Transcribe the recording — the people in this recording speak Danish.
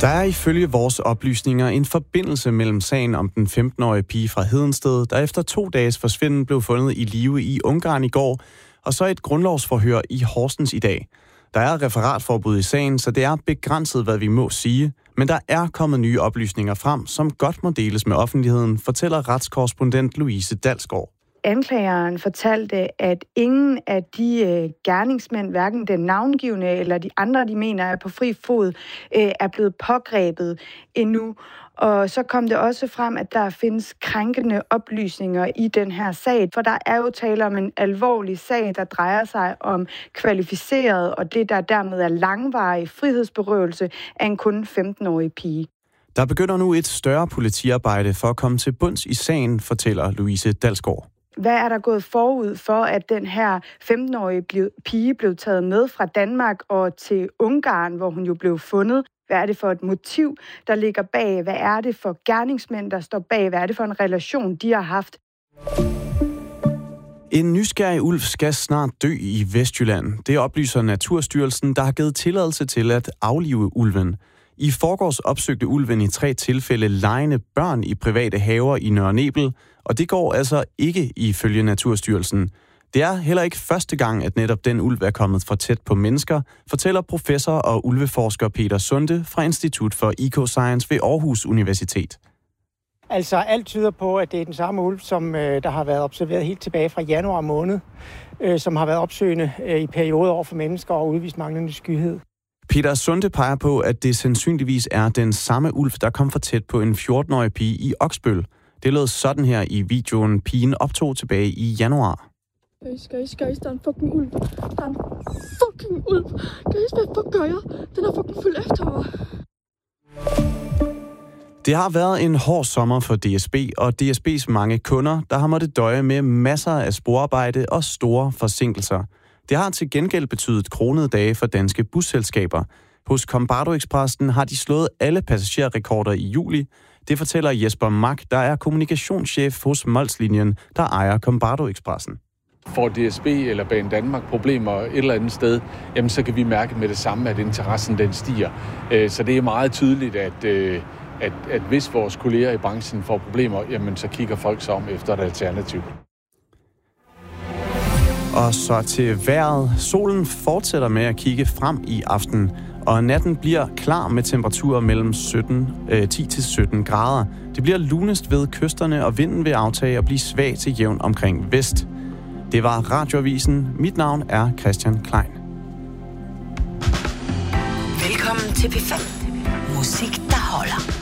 Der er ifølge vores oplysninger en forbindelse mellem sagen om den 15-årige pige fra Hedensted, der efter 2 dages forsvinden blev fundet i live i Ungarn i går, og så et grundlovsforhør i Horsens i dag. Der er referatforbud i sagen, så det er begrænset, hvad vi må sige, men der er kommet nye oplysninger frem, som godt må deles med offentligheden, fortæller retskorrespondent Louise Dalsgaard. Anklageren fortalte, at ingen af de gerningsmænd, hverken den navngivne eller de andre, de mener er på fri fod, er blevet pågrebet endnu. Og så kom det også frem, at der findes krænkende oplysninger i den her sag, for der er jo tale om en alvorlig sag, der drejer sig om kvalificeret, og det der dermed er langvarig frihedsberøvelse af en kun 15-årig pige. Der begynder nu et større politiarbejde for at komme til bunds i sagen, fortæller Louise Dalsgaard. Hvad er der gået forud for, at den her 15-årige pige blev taget med fra Danmark og til Ungarn, hvor hun jo blev fundet? Hvad er det for et motiv, der ligger bag? Hvad er det for gerningsmænd, der står bag? Hvad er det for en relation, de har haft? En nysgerrig ulv skal snart dø i Vestjylland. Det oplyser Naturstyrelsen, der har givet tilladelse til at aflive ulven. I forgårs opsøgte ulven i 3 tilfælde legende børn i private haver i Nørre Nebel, og det går altså ikke ifølge Naturstyrelsen. Det er heller ikke første gang, at netop den ulv er kommet for tæt på mennesker, fortæller professor og ulveforsker Peter Sunde fra Institut for Ecoscience ved Aarhus Universitet. Altså alt tyder på, at det er den samme ulv, som der har været observeret helt tilbage fra januar måned, som har været opsøgende i perioder over for mennesker og udvist manglende skyhed. Peter Sunde peger på, at det sandsynligvis er den samme ulv, der kom for tæt på en 14-årig pige i Oksbøl. Det lød sådan her i videoen, pigen optog tilbage i januar. Guys, der er en fucking ulv. Der er en fucking ulv. Guys, hvad fuck gør jeg? Den er fucking fuld efter mig. Det har været en hård sommer for DSB og DSB's mange kunder, der har måttet døje med masser af sporarbejde og store forsinkelser. Det har til gengæld betydet kronede dage for danske busselskaber. Hos Combardo Expressen har de slået alle passagerrekorder i juli. Det fortæller Jesper Mack, der er kommunikationschef hos Molslinjen, der ejer Combardo Expressen. Får DSB eller Banedanmark problemer et eller andet sted, jamen så kan vi mærke med det samme, at interessen den stiger. Så det er meget tydeligt, at hvis vores kolleger i branchen får problemer, jamen så kigger folk sig om efter et alternativ. Og så til vejret. Solen fortsætter med at kigge frem i aften, og natten bliver klar med temperaturer mellem 10-17 grader. Det bliver lunest ved kysterne, og vinden vil aftage og blive svag til jævn omkring vest. Det var Radioavisen. Mit navn er Christian Klein. Velkommen til P5. Musik, der holder.